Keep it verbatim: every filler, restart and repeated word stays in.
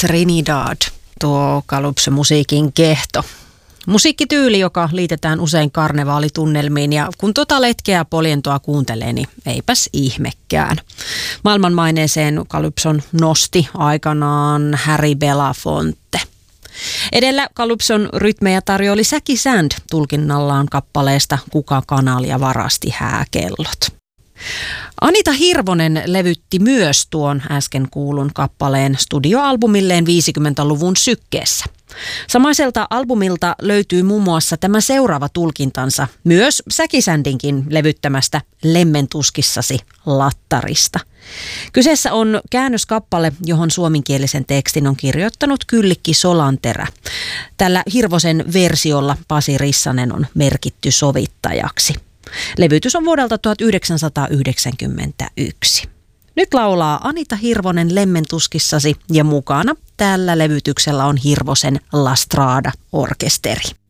Trinidad, tuo Calypso-musiikin kehto. Musiikkityyli, joka liitetään usein karnevaalitunnelmiin, ja kun tota letkeää poljentoa kuuntelee, niin eipäs ihmekään. Maailmanmaineeseen Calypson nosti aikanaan Harry Belafonte. Edellä Calypson rytmejä tarjoili Säki Sand tulkinnallaan kappaleesta Kuka kanalia varasti hääkellot. Anita Hirvonen levytti myös tuon äsken kuulun kappaleen studioalbumilleen viisikymmentäluvun sykkeessä. Samaiselta albumilta löytyy muun muassa tämä seuraava tulkintansa myös Säki Sandinkin levyttämästä Lemmentuskissasi lattarista. Kyseessä on käännöskappale, johon suomenkielisen tekstin on kirjoittanut Kyllikki Solanterä. Tällä Hirvosen versiolla Pasi Rissanen on merkitty sovittajaksi. Levytys on vuodelta tuhatyhdeksänsataayhdeksänkymmentäyksi. Nyt laulaa Anita Hirvonen Lemmentuskissasi ja mukana tällä levytyksellä on Hirvosen La Strada-orkesteri.